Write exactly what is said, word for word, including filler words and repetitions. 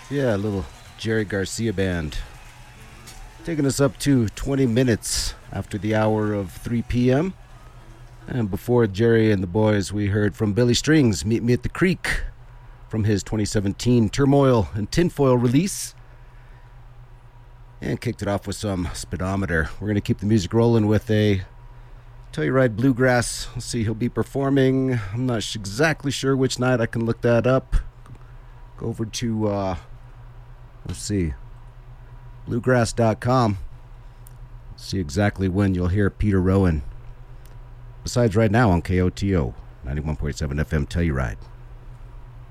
Yeah, a little Jerry Garcia band. Taking us up to twenty minutes after the hour of three p.m. And before Jerry and the boys, we heard from Billy Strings, Meet Me at the Creek, from his twenty seventeen Turmoil and Tinfoil release. And kicked it off with some Speedometer. We're going to keep the music rolling with a Telluride Bluegrass. Let's see, he'll be performing. I'm not sh- exactly sure which night. I can look that up. Go over to, uh, let's see, bluegrass dot com. See exactly when you'll hear Peter Rowan. Besides right now on K O T O, ninety-one point seven F M Telluride.